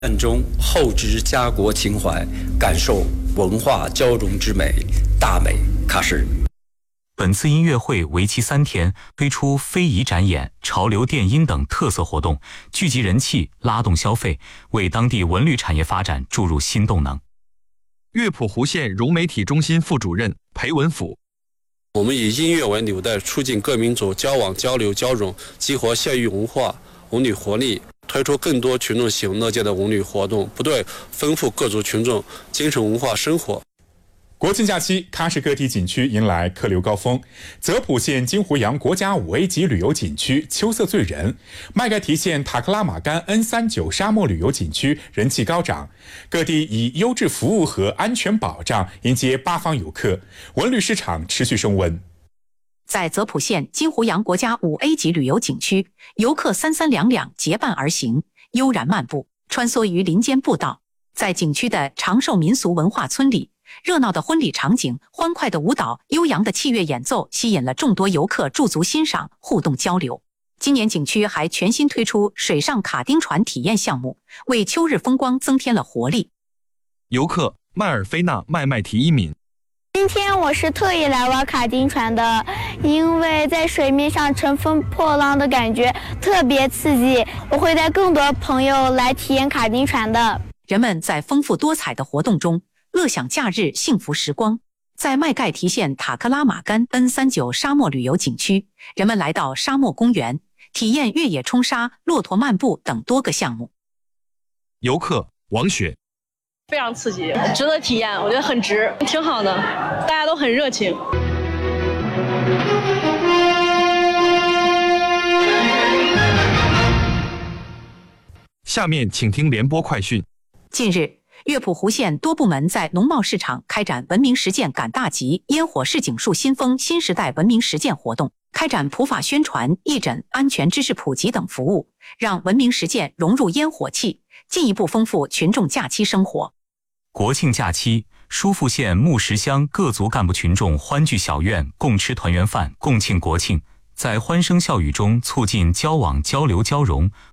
暗中厚植家国情怀，感受文化交融之美。大美喀什。 本次音乐会为期3天，推出非遗展演、潮流电音等特色活动，聚集人气，拉动消费，为当地文旅产业发展注入新动能。 乐谱湖县融媒体中心副主任裴文甫： 我们以音乐为纽带，促进各民族交往、交流、交融，激活县域文化、文旅活力，推出更多群众喜闻乐见的文旅活动，不断丰富各族群众精神文化生活。 国庆假期，喀什各地景区迎来客流高峰。泽普县金湖洋国家5A 级旅游景区秋色醉人，麦盖提县塔克拉玛干 N39沙漠旅游景区人气高涨。各地以优质服务和安全保障迎接八方游客，文旅市场持续升温。 在泽普县金湖洋国家5A 级旅游景区，游客332结伴而行，悠然漫步，穿梭于林间步道。在景区的长寿民俗文化村里，热闹的婚礼场景、欢快的舞蹈、悠扬的器乐演奏吸引了众多游客驻足欣赏、互动交流。今年景区还全新推出水上卡丁船体验项目，为秋日风光增添了活力。 游客麦尔菲娜麦麦提一敏： 今天我是特意来玩卡丁船的，因为在水面上乘风破浪的感觉特别刺激，我会带更多朋友来体验卡丁船的。 人们在丰富多彩的活动中乐享假日幸福时光。在麦盖提县塔克拉玛干 N39沙漠旅游景区，人们来到沙漠公园，体验越野冲沙、骆驼漫步等多个项目。 游客王雪： 非常刺激，值得体验，我觉得很值，挺好的，大家都很热情。 下面请听联播快讯。 近日，乐谱湖县多部门在农贸市场开展文明实践赶大集烟火市井树新风新时代文明实践活动，开展普法宣传、义诊、安全知识普及等服务，让文明实践融入烟火气，进一步丰富群众假期生活。 国庆假期，疏附县木石乡各族干部群众欢聚小院，共吃团圆饭，共庆国庆，在欢声笑语中促进交往、交流、交融，